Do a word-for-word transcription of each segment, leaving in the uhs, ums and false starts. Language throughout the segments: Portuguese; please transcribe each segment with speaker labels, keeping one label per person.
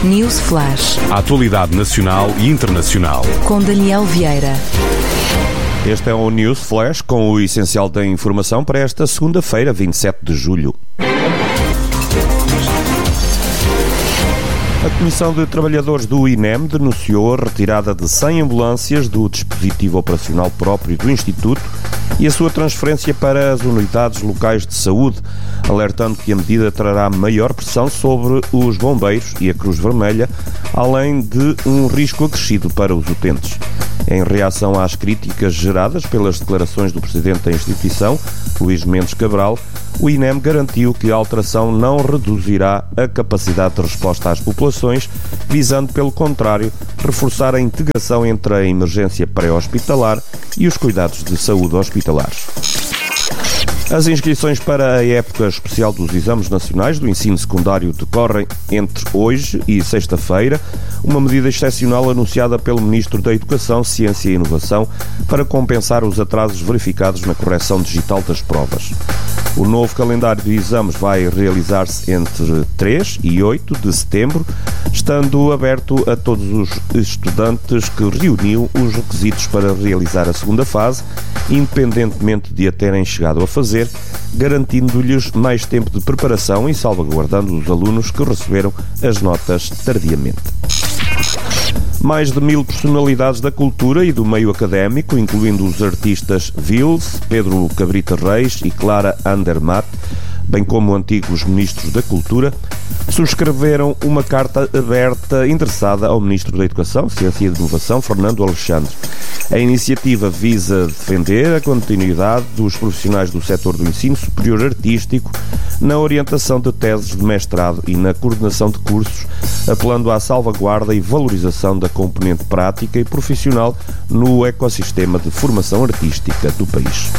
Speaker 1: News Flash.
Speaker 2: A atualidade nacional e internacional.
Speaker 1: Com Daniel Vieira.
Speaker 3: Este é o News Flash com o essencial da informação para esta segunda-feira, vinte e sete de julho. A Comissão de Trabalhadores do I N E M denunciou a retirada de cem ambulâncias do dispositivo operacional próprio do Instituto e a sua transferência para as unidades locais de saúde, alertando que a medida trará maior pressão sobre os bombeiros e a Cruz Vermelha, além de um risco acrescido para os utentes. Em reação às críticas geradas pelas declarações do presidente da instituição, Luís Mendes Cabral, o I N E M garantiu que a alteração não reduzirá a capacidade de resposta às populações, visando, pelo contrário, reforçar a integração entre a emergência pré-hospitalar e os cuidados de saúde hospitalares. As inscrições para a época especial dos exames nacionais do ensino secundário decorrem entre hoje e sexta-feira, uma medida excepcional anunciada pelo Ministro da Educação, Ciência e Inovação para compensar os atrasos verificados na correção digital das provas. O novo calendário de exames vai realizar-se entre três e oito de setembro, estando aberto a todos os estudantes que reuniam os requisitos para realizar a segunda fase, independentemente de a terem chegado a fazer, garantindo-lhes mais tempo de preparação e salvaguardando os alunos que receberam as notas tardiamente. Mais de mil personalidades da cultura e do meio académico, incluindo os artistas Vils, Pedro Cabrita Reis e Clara Andermatt, bem como antigos ministros da Cultura, subscreveram uma carta aberta endereçada ao Ministro da Educação, Ciência e Inovação, Fernando Alexandre. A iniciativa visa defender a continuidade dos profissionais do setor do ensino superior artístico na orientação de teses de mestrado e na coordenação de cursos, apelando à salvaguarda e valorização da componente prática e profissional no ecossistema de formação artística do país.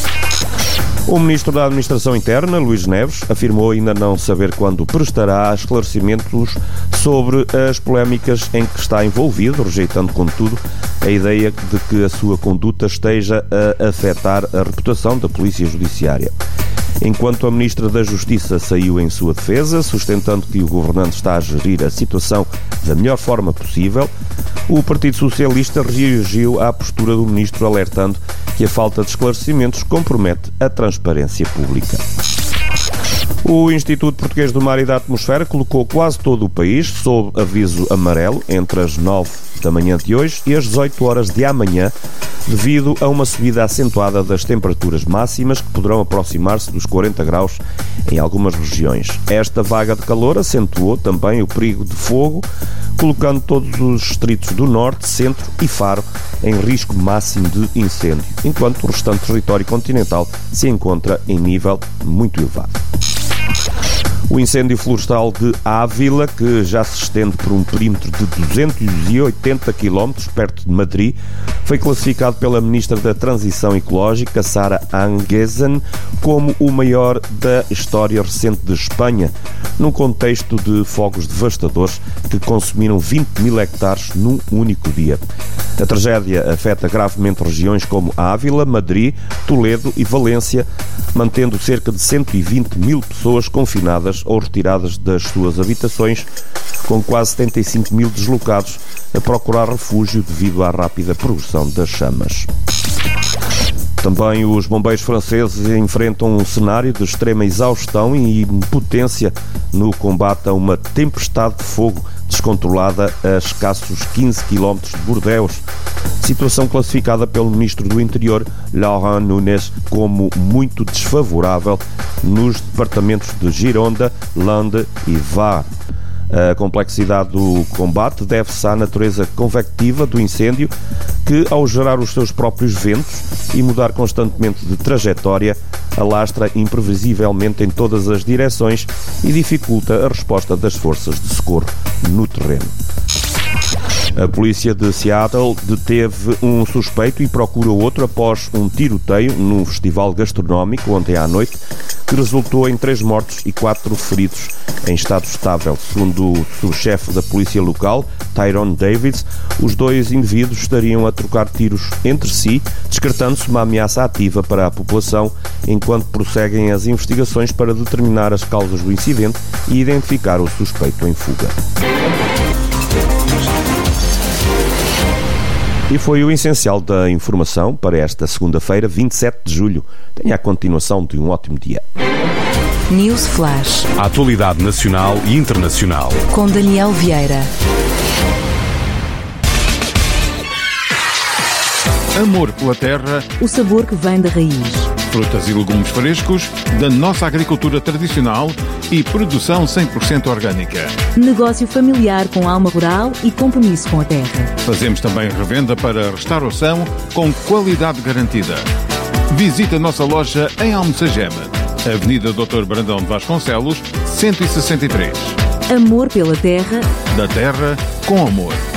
Speaker 3: O Ministro da Administração Interna, Luís Neves, afirmou ainda não saber quando prestará esclarecimentos sobre as polémicas em que está envolvido, rejeitando, contudo, a ideia de que a sua conduta esteja a afetar a reputação da Polícia Judiciária. Enquanto a Ministra da Justiça saiu em sua defesa, sustentando que o governante está a gerir a situação da melhor forma possível, o Partido Socialista reagiu à postura do Ministro, alertando que a falta de esclarecimentos compromete a transparência pública. O Instituto Português do Mar e da Atmosfera colocou quase todo o país sob aviso amarelo entre as nove da manhã de hoje e as dezoito horas de amanhã, devido a uma subida acentuada das temperaturas máximas que poderão aproximar-se dos quarenta graus em algumas regiões. Esta vaga de calor acentuou também o perigo de fogo, colocando todos os distritos do Norte, Centro e Faro em risco máximo de incêndio, enquanto o restante território continental se encontra em nível muito elevado. O incêndio florestal de Ávila, que já se estende por um perímetro de duzentos e oitenta quilómetros perto de Madrid, foi classificado pela Ministra da Transição Ecológica, Sara Anguesen, como o maior da história recente de Espanha, num contexto de fogos devastadores que consumiram vinte mil hectares num único dia. A tragédia afeta gravemente regiões como Ávila, Madrid, Toledo e Valência, mantendo cerca de cento e vinte mil pessoas confinadas ou retiradas das suas habitações, com quase setenta e cinco mil deslocados a procurar refúgio devido à rápida progressão das chamas. Também os bombeiros franceses enfrentam um cenário de extrema exaustão e impotência no combate a uma tempestade de fogo descontrolada a escassos quinze quilómetros de Bordeaux, situação classificada pelo Ministro do Interior, Laurent Nunez, como muito desfavorável nos departamentos de Gironde, Landes e Var. A complexidade do combate deve-se à natureza convectiva do incêndio, que, ao gerar os seus próprios ventos e mudar constantemente de trajetória, alastra imprevisivelmente em todas as direções e dificulta a resposta das forças de socorro no terreno. A polícia de Seattle deteve um suspeito e procura outro após um tiroteio num festival gastronómico ontem à noite, que resultou em três mortos e quatro feridos em estado estável. Segundo o subchefe da polícia local, Tyrone Davis, os dois indivíduos estariam a trocar tiros entre si, descartando-se uma ameaça ativa para a população, enquanto prosseguem as investigações para determinar as causas do incidente e identificar o suspeito em fuga. E foi o essencial da informação para esta segunda-feira, vinte e sete de julho. Tenha a continuação de um ótimo dia.
Speaker 1: News Flash.
Speaker 2: A atualidade nacional e internacional.
Speaker 1: Com Daniel Vieira.
Speaker 4: Amor pela terra,
Speaker 1: O sabor que vem da raiz.
Speaker 4: frutas e legumes frescos, da nossa agricultura tradicional e produção cem por cento orgânica.
Speaker 1: Negócio familiar com alma rural e compromisso com a terra.
Speaker 4: Fazemos também revenda para restauração com qualidade garantida. Visite a nossa loja em Almocegeme, Avenida doutor Brandão de Vasconcelos, cento e sessenta e três.
Speaker 1: Amor pela terra.
Speaker 4: Da terra com amor.